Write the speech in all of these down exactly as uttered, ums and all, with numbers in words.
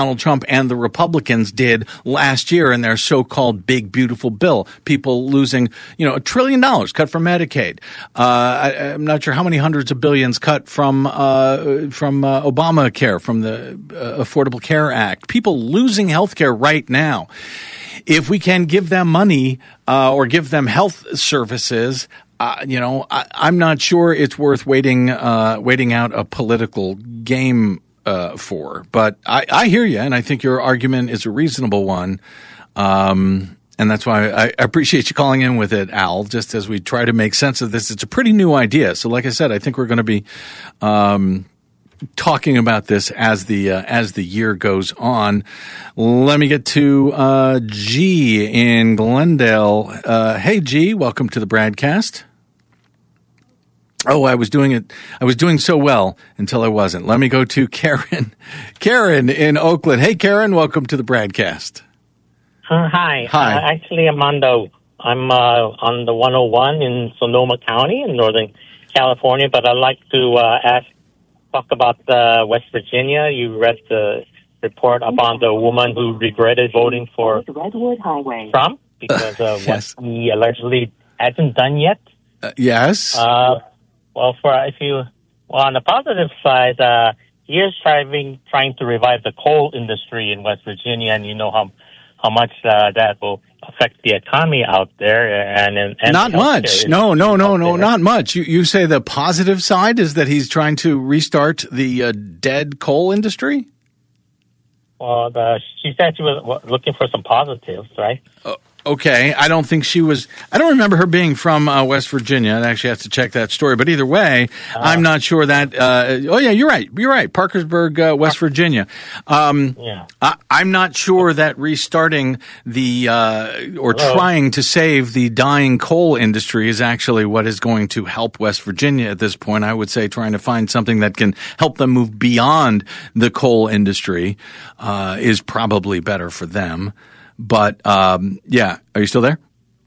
Donald Trump and the Republicans did last year in their so-called big, beautiful bill. People losing, you know, a trillion dollars cut from Medicaid. Uh, I, I'm not sure how many hundreds of billions cut from uh, from uh, Obamacare, from the uh, Affordable Care Act. People losing health care right now. If we can give them money uh, or give them health services, uh, you know, I, I'm not sure it's worth waiting uh, waiting out a political game Uh, for, but I, I hear you, and I think your argument is a reasonable one, um, and that's why I, I appreciate you calling in with it, Al. Just as we try to make sense of this, it's a pretty new idea. So, like I said, I think we're going to be um, talking about this as the uh, as the year goes on. Let me get to uh, G in Glendale. Uh, hey, G, welcome to the Bradcast. Oh, I was doing it. I was doing so well until I wasn't. Let me go to Karen. Karen in Oakland. Hey, Karen, welcome to the Bradcast. Uh, hi. Hi. Uh, actually, I'm on the I'm uh, on the one oh one in Sonoma County in Northern California, but I'd like to uh, ask talk about uh, West Virginia. You read the report about the woman who regretted voting for Redwood Highway. Trump because of Yes. what he allegedly hasn't done yet. Uh, yes. Uh, Well, for if you, well, on the positive side, uh, he is trying trying to revive the coal industry in West Virginia, and you know how how much uh, that will affect the economy out there. And, and, and not much. No, no, no, no, not much. You you say the positive side is that he's trying to restart the uh, dead coal industry? Well, the, she said she was looking for some positives, right? Uh, Okay, I don't think she was. I don't remember her being from uh, West Virginia. I actually have to check that story. But either way, uh, I'm not sure that. Uh, oh yeah, you're right. You're right. Parkersburg, uh, West Virginia. Um, yeah. I, I'm not sure that restarting the uh, or Hello? trying to save the dying coal industry is actually what is going to help West Virginia at this point. I would say trying to find something that can help them move beyond the coal industry uh, is probably better for them. But, um, yeah, are you still there?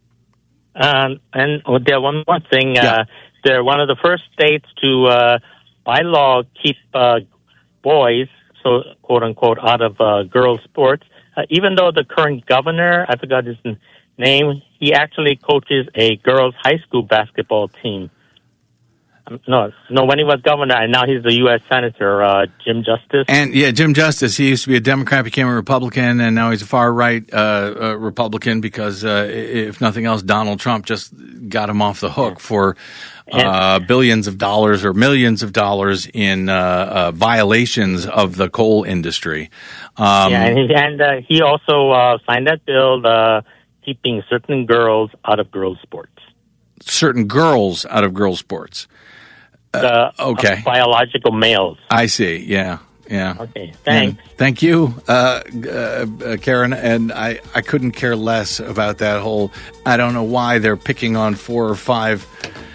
Um, and oh, there one more thing. Yeah. Uh, they're one of the first states to, uh, by law, keep uh, boys, so quote unquote, out of uh, girls' sports. Uh, even though the current governor, I forgot his name, he actually coaches a girls' high school basketball team. Um, no, no. When he was governor, and now he's the U S Senator, uh, Jim Justice. And yeah, Jim Justice. He used to be a Democrat, became a Republican, and now he's a far right uh, uh, Republican because, uh, if nothing else, Donald Trump just got him off the hook for uh, billions of dollars or millions of dollars in uh, uh, violations of the coal industry. Um, yeah, and he, and, uh, he also uh, signed that bill uh, keeping certain girls out of girls' sports. Certain girls out of girls' sports. Uh, okay. Uh, biological males. I see. Yeah. Yeah. Okay. Thanks. And thank you, uh, uh, uh, Karen. And I, I couldn't care less about that whole. I don't know why they're picking on four or five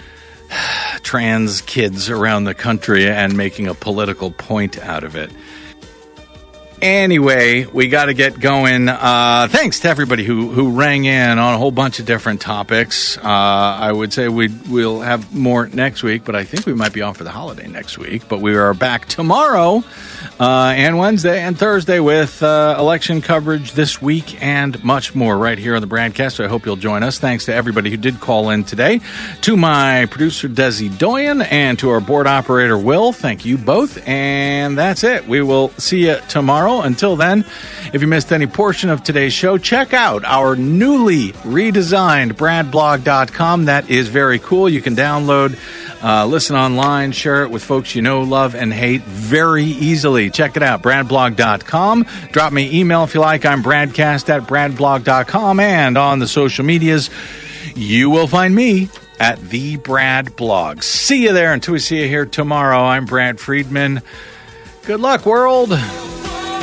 trans kids around the country and making a political point out of it. Anyway, we got to get going. Uh, thanks to everybody who, who rang in on a whole bunch of different topics. Uh, I would say we we'll have more next week, but I think we might be off for the holiday next week. But we are back tomorrow uh, and Wednesday and Thursday with uh, election coverage this week and much more right here on the Bradcast. So I hope you'll join us. Thanks to everybody who did call in today. To my producer, Desi Doyen, and to our board operator, Will. Thank you both. And that's it. We will see you tomorrow. Until then, if you missed any portion of today's show, check out our newly redesigned brad blog dot com. That is very cool. You can download, uh, listen online, share it with folks you know, love, and hate very easily. Check it out, brad blog dot com. Drop me email if you like. I'm bradcast at brad blog dot com. And on the social medias, you will find me at the Brad Blog. See you there. Until we see you here tomorrow, I'm Brad Friedman. Good luck, world.